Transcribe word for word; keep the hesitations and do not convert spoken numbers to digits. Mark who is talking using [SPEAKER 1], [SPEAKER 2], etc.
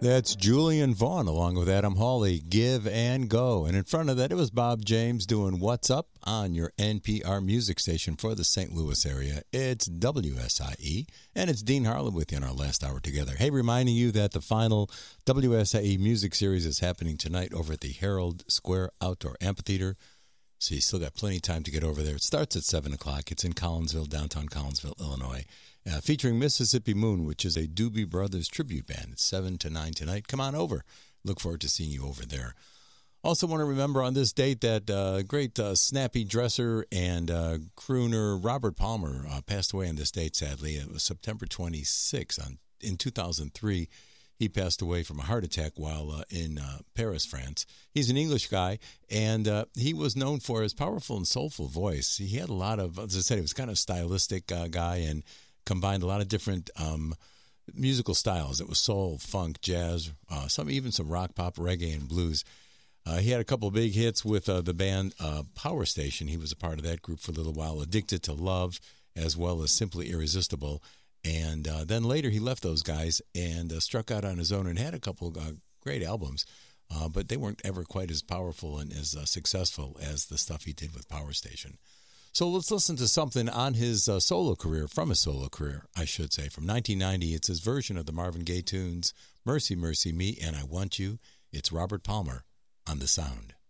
[SPEAKER 1] That's Julian Vaughn along with Adam Hawley, Give and Go. And in front of that, it was Bob James doing What's Up on your N P R music station for the Saint Louis area. It's W S I E, and it's Dean Harlan with you in our last hour together. Hey, reminding you that the final W S I E music series is happening tonight over at the Herald Square Outdoor Amphitheater. So you still got plenty of time to get over there. It starts at seven o'clock. It's in Collinsville, downtown Collinsville, Illinois. Uh, featuring Mississippi Moon, which is a Doobie Brothers tribute band. It's seven to nine tonight. Come on over. Look forward to seeing you over there. Also want to remember on this date that uh, great uh, snappy dresser and uh, crooner Robert Palmer uh, passed away on this date, sadly. It was September twenty-sixth. On, in two thousand three, he passed away from a heart attack while uh, in uh, Paris, France. He's an English guy, and uh, he was known for his powerful and soulful voice. He had a lot of, as I said, he was kind of a stylistic uh, guy and combined a lot of different um, musical styles. It was soul, funk, jazz, uh, some even some rock, pop, reggae, and blues. Uh, he had a couple of big hits with uh, the band uh, Power Station. He was a part of that group for a little while, Addicted to Love, as well as Simply Irresistible. And uh, then later he left those guys and uh, struck out on his own and had a couple of uh, great albums, uh, but they weren't ever quite as powerful and as uh, successful as the stuff he did with Power Station. So let's listen to something on his uh, solo career, from his solo career, I should say, from nineteen ninety. It's his version of the Marvin Gaye tunes, Mercy, Mercy Me, and I Want You. It's Robert Palmer on The Sound.